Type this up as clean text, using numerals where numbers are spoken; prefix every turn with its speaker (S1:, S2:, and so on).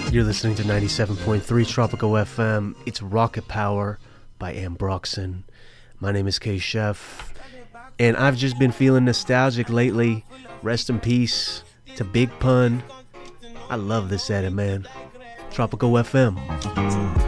S1: You're listening to 97.3 Tropical FM. It's Rocket Power by Ambroxan. My name is K Chef, and I've just been feeling nostalgic lately. Rest in peace to Big Pun. I love this edit, man. Tropical FM.